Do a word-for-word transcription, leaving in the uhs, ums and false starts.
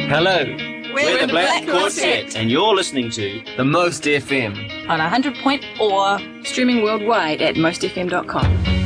Hello. We're, We're the Black Quartet, and you're listening to The Most F M. on one hundred point four, streaming worldwide at most f m dot com.